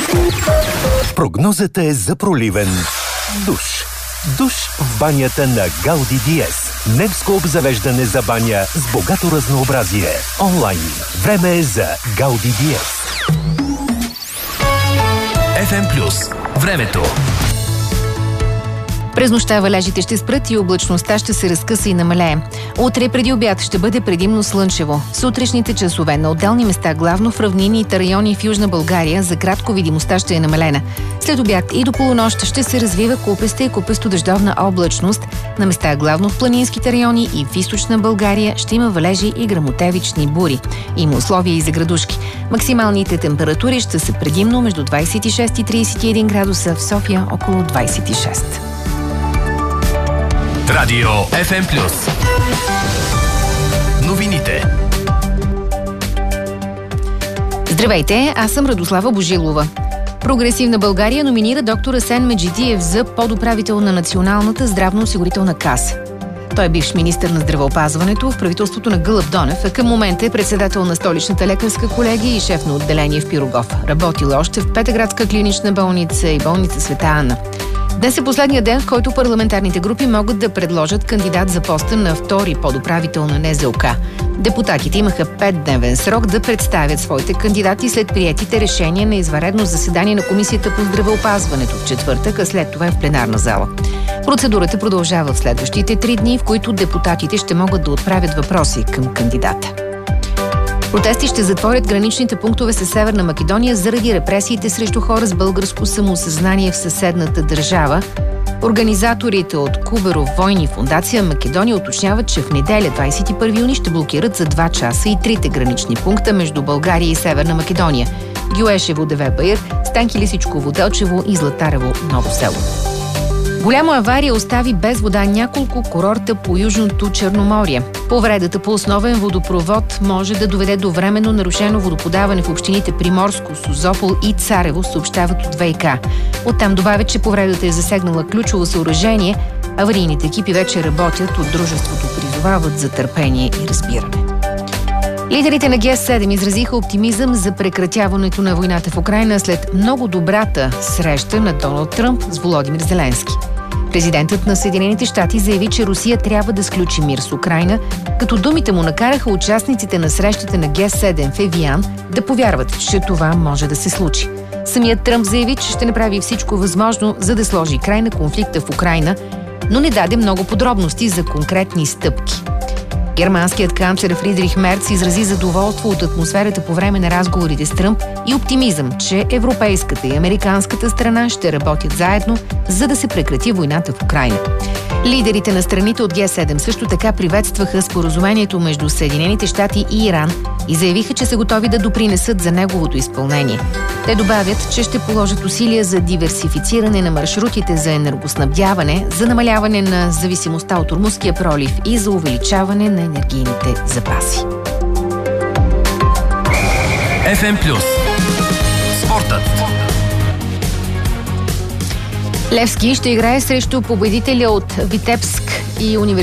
Прогнозата е за проливен душ. Душ в банята на Гауди Диез. Немско обзавеждане за баня с богато разнообразие. Онлайн. Време е за Гауди Диез. FM+. Времето. През нощта валежите ще спрат и облачността ще се разкъса и намалее. Утре преди обяд ще бъде предимно слънчево. Сутрешните часове на отделни места, главно в равнинните райони в Южна България, за кратко видимостта ще е намалена. След обяд и до полунощ ще се развива купеста и купесто-дъждовна облачност. На места главно в планинските райони и в източна България ще има валежи и гръмотевични бури. Има условия и за градушки. Максималните температури ще са предимно между 26 и 31 градуса, в София около 26. Радио FM+. Новините. Здравейте, аз съм Радослава Божилова. Прогресивна България номинира доктор Асен Меджидиев за подуправител на Националната здравноосигурителна каса. Той е бивш министър на здравеопазването в правителството на Гълъб Донев, а към момента е председател на столичната лекарска колегия и шеф на отделение в Пирогов. Работил още в Петъградска клинична болница и болница Света Анна. Днес е последния ден, в който парламентарните групи могат да предложат кандидат за поста на втори подуправител на НЗОК. Депутатите имаха 5-дневен срок да представят своите кандидати след приетите решения на извънредно заседание на Комисията по здравеопазването в четвъртък, а след това в пленарна зала. Процедурата продължава в следващите 3 дни, в които депутатите ще могат да отправят въпроси към кандидата. Протести ще затворят граничните пунктове с Северна Македония заради репресиите срещу хора с българско самосъзнание в съседната държава. Организаторите от Куберов Войни фондация Македония уточняват, че в неделя 21 юни ще блокират за 2 часа и 3 гранични пункта между България и Северна Македония – Гюешево, Деве-Баир, Станки Лисичково, Делчево и Златарево, Ново село. Голяма авария остави без вода няколко курорта по Южното Черноморие. Повредата по основен водопровод може да доведе до временно нарушено водоподаване в общините Приморско, Созопол и Царево, съобщават от ВиК. Оттам добавят, че повредата е засегнала ключово съоръжение. Аварийните екипи вече работят, от дружеството призовават за търпение и разбиране. Лидерите на Г7 изразиха оптимизъм за прекратяването на войната в Украйна след много добрата среща на Доналд Тръмп с Володимир Зеленски. Президентът на Съединените щати заяви, че Русия трябва да сключи мир с Украйна, като думите му накараха участниците на срещата на Г7 в Евиан да повярват, че това може да се случи. Самият Тръмп заяви, че ще направи всичко възможно, за да сложи край на конфликта в Украйна, но не даде много подробности за конкретни стъпки. Германският канцлер Фридрих Мерц изрази задоволство от атмосферата по време на разговорите с Тръмп и оптимизъм, че европейската и американската страна ще работят заедно, за да се прекрати войната в Украйна. Лидерите на страните от Г7 също така приветстваха споразумението между Съединените щати и Иран и заявиха, че са готови да допринесат за неговото изпълнение. Те добавят, че ще положат усилия за диверсифициране на маршрутите за енергоснабдяване, за намаляване на зависимостта от Ормузския пролив и за увеличаване на енергийните запаси. FM+. Спортът. Левски ще играе срещу победителя от Витебск и университет